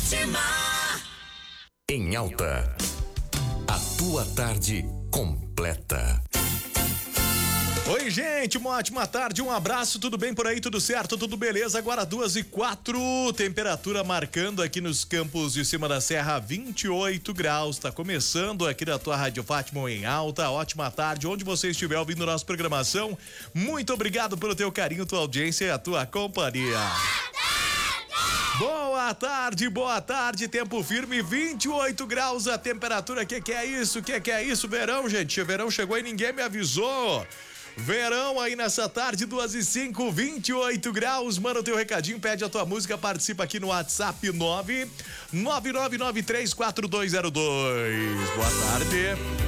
Em Alta, a tua tarde completa. Oi, gente, uma ótima tarde, um abraço, tudo bem por aí, tudo certo, tudo beleza? Agora 2:04, temperatura marcando aqui nos campos de cima da serra 28 graus, tá começando aqui da tua Rádio Fátima em Alta, ótima tarde, onde você estiver ouvindo nossa programação, muito obrigado pelo teu carinho, tua audiência e a tua companhia. Boa tarde, tempo firme, 28 graus a temperatura, que é isso, verão, gente, verão chegou e ninguém me avisou. Verão aí nessa tarde, 2:05, 28 graus. Manda o teu recadinho, pede a tua música, participa aqui no WhatsApp 999934202. Boa tarde.